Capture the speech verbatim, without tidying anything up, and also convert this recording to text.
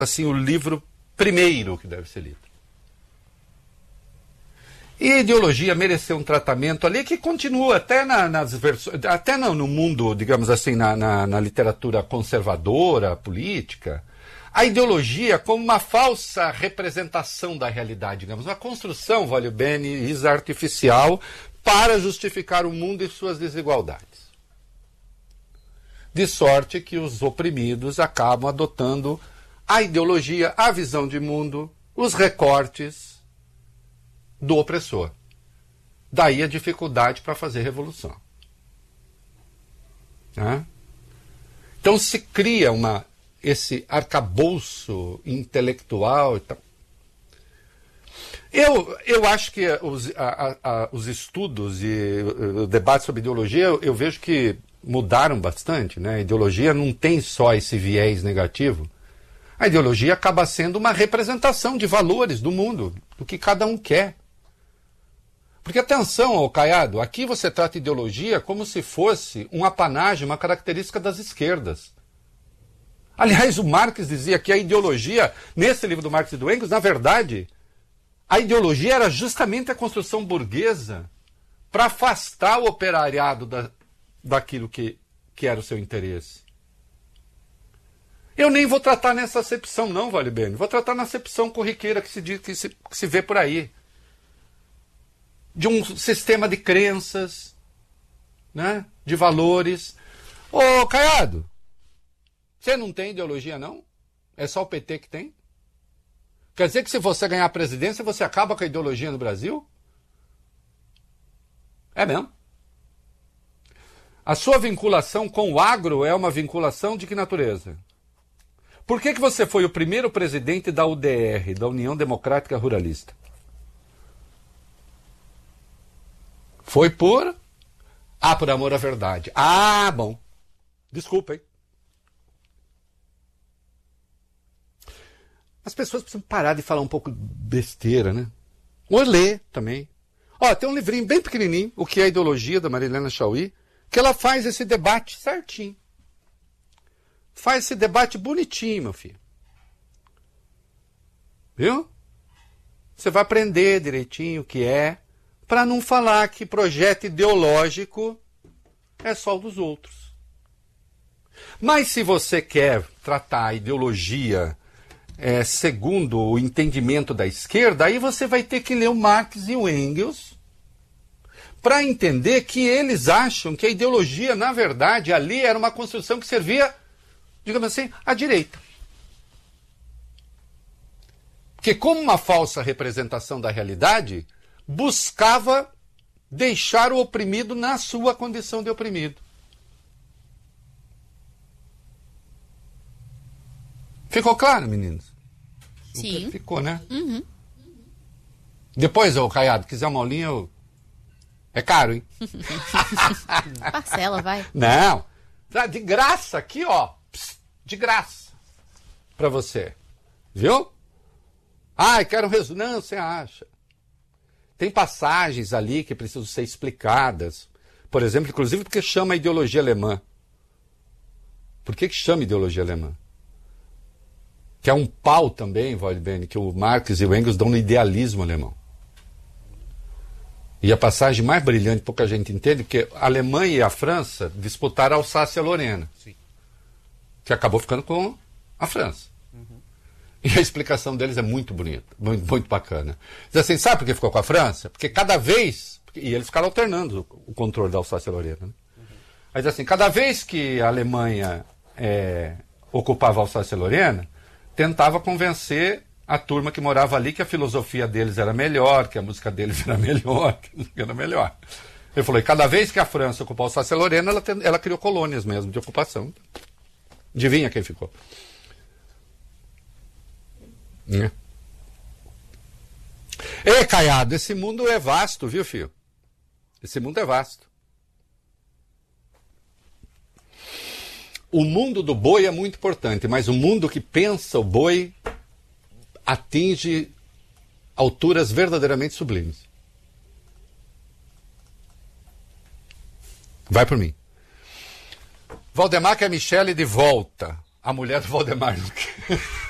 assim, o livro primeiro que deve ser lido. E a ideologia mereceu um tratamento ali que continua até na, nas versões, até no, no mundo, digamos assim, na, na, na literatura conservadora, política, a ideologia como uma falsa representação da realidade, digamos, uma construção, vale bem, artificial para justificar o mundo e suas desigualdades. De sorte que os oprimidos acabam adotando a ideologia, a visão de mundo, os recortes do opressor. Daí a dificuldade para fazer revolução. Né? Então se cria uma, esse arcabouço intelectual e tal. Eu, eu acho que os, a, a, os estudos e o debate sobre ideologia, eu, eu vejo que mudaram bastante. Né? A ideologia não tem só esse viés negativo. A ideologia acaba sendo uma representação de valores do mundo, do que cada um quer. Porque, atenção, ô Caiado, aqui você trata ideologia como se fosse um apanágio, uma característica das esquerdas. Aliás, o Marx dizia que a ideologia, nesse livro do Marx e do Engels, na verdade, a ideologia era justamente a construção burguesa para afastar o operariado da, daquilo que, que era o seu interesse. Eu nem vou tratar nessa acepção, não, vale bem. Vou tratar na acepção corriqueira que se, diz, que se, que se vê por aí. De um sistema de crenças, né? De valores. Ô, Caiado, você não tem ideologia, não? É só o P T que tem? Quer dizer que se você ganhar a presidência, você acaba com a ideologia no Brasil? É mesmo. A sua vinculação com o agro é uma vinculação de que natureza? Por que que você foi o primeiro presidente da U D R, da União Democrática Ruralista? Foi por... Ah, por amor à verdade. Ah, bom. Desculpa, hein? As pessoas precisam parar de falar um pouco besteira, né? Ou ler também. Ó, tem um livrinho bem pequenininho, O que é a Ideologia, da Marilena Chauí, que ela faz esse debate certinho. Faz esse debate bonitinho, meu filho. Viu? Você vai aprender direitinho o que é, para não falar que projeto ideológico é só o dos outros. Mas se você quer tratar a ideologia é, segundo o entendimento da esquerda, aí você vai ter que ler o Marx e o Engels para entender que eles acham que a ideologia, na verdade, ali era uma construção que servia, digamos assim, à direita. Que como uma falsa representação da realidade, buscava deixar o oprimido na sua condição de oprimido. Ficou claro, meninos? Sim. Ficou, né? Uhum. Depois, ô Caiado, quiser uma aulinha, eu... é caro, hein? Parcela, vai. Não. De graça, aqui, ó. De graça. Pra você. Viu? Ah, quero um resumo. Não, você acha. Tem passagens ali que precisam ser explicadas. Por exemplo, inclusive porque chama a ideologia alemã. Por que que chama ideologia alemã? Que é um pau também, Waldbene, que o Marx e o Engels dão no idealismo alemão. E a passagem mais brilhante, pouca gente entende, que a Alemanha e a França disputaram a Alsácia-Lorena. Sim. Que acabou ficando com a França. Uhum. E a explicação deles é muito bonita, muito, muito bacana. Diz assim, sabe por que ficou com a França? Porque cada vez... E eles ficaram alternando o controle da Alsácia-Lorena. Né? Uhum. Mas assim, cada vez que a Alemanha é, ocupava a Alsácia-Lorena, tentava convencer a turma que morava ali que a filosofia deles era melhor, que a música deles era melhor, que era melhor. Ele falou, e cada vez que a França ocupou a Alsácia-Lorena, ela, ela criou colônias mesmo de ocupação. Adivinha quem ficou? É. Ei, Caiado, esse mundo é vasto, viu, filho? Esse mundo é vasto. O mundo do boi é muito importante, mas o mundo que pensa o boi atinge alturas verdadeiramente sublimes. Vai por mim. Valdemar quer Michele de volta. A mulher do Valdemar não quer.